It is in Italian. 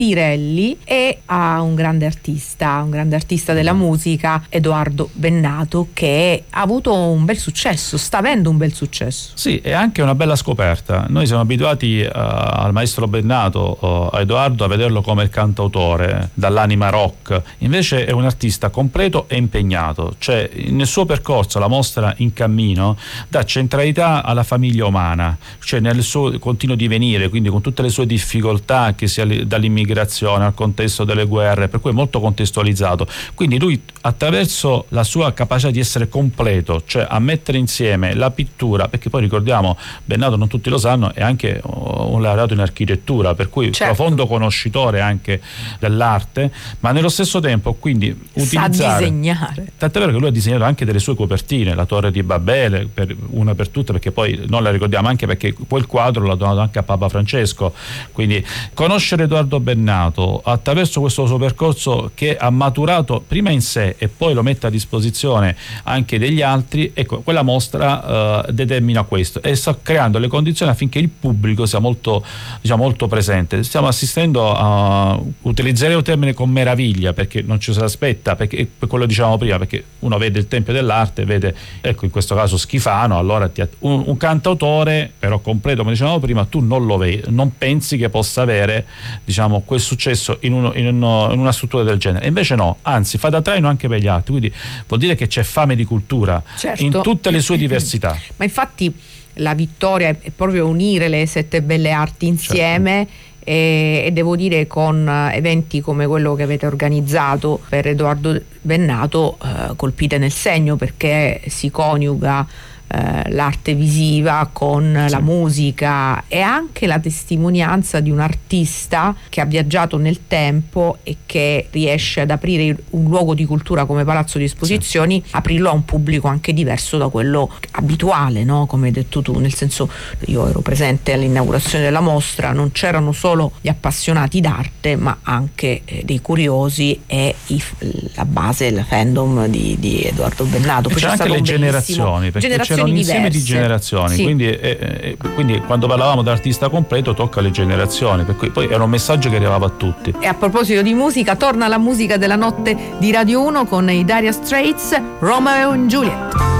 Pirelli e a un grande artista della musica, Edoardo Bennato, che ha avuto un bel successo, sta avendo un bel successo. Sì, è anche una bella scoperta. Noi siamo abituati al maestro Bennato, a Edoardo, a vederlo come il cantautore dall'anima rock. Invece è un artista completo e impegnato, cioè nel suo percorso la mostra In Cammino dà centralità alla famiglia umana, cioè nel suo continuo divenire, quindi con tutte le sue difficoltà, che sia dall'immigrazione al contesto delle guerre, per cui è molto contestualizzato. Quindi lui, attraverso la sua capacità di essere completo, cioè a mettere insieme la pittura, perché poi ricordiamo Bennato, non tutti lo sanno, è anche un laureato in architettura, per cui profondo conoscitore anche dell'arte, ma nello stesso tempo quindi utilizzare, sa disegnare. Tant'è vero che lui ha disegnato anche delle sue copertine, la Torre di Babele, una per tutte, perché poi non la ricordiamo, anche perché quel quadro l'ha donato anche a Papa Francesco. Quindi conoscere Edoardo Bennato attraverso questo suo percorso, che ha maturato prima in sé e poi lo mette a disposizione anche degli altri, ecco, quella mostra determina questo e sta creando le condizioni affinché il pubblico sia molto, diciamo, molto presente. Stiamo assistendo a, utilizzerei un termine con meraviglia, perché non ci si aspetta, perché per quello dicevamo prima, perché uno vede il Tempio dell'Arte, vede, ecco, in questo caso Schifano, allora un cantautore però completo, come dicevamo prima, tu non lo vedi, non pensi che possa avere, diciamo, quel successo in una struttura del genere. E invece no, anzi fa da traino anche per gli altri, quindi vuol dire che c'è fame di cultura, certo, in tutte le sue diversità. Ma infatti la vittoria è proprio unire le 7 belle arti insieme, certo. E devo dire, con eventi come quello che avete organizzato per Edoardo Bennato, colpite nel segno, perché si coniuga l'arte visiva con la musica e anche la testimonianza di un artista che ha viaggiato nel tempo e che riesce ad aprire un luogo di cultura come Palazzo di Esposizioni, aprirlo a un pubblico anche diverso da quello abituale, no? Come hai detto tu, nel senso, io ero presente all'inaugurazione della mostra, non c'erano solo gli appassionati d'arte ma anche dei curiosi e la base, il fandom di Edoardo Bennato. Poi c'è anche le generazioni, perché c'era un insieme di generazioni, sì. Quindi quando parlavamo d'artista completo tocca le generazioni, per cui poi era un messaggio che arrivava a tutti. E a proposito di musica, torna la musica della notte di Radio 1 con i Dire Straits, Romeo and Juliet.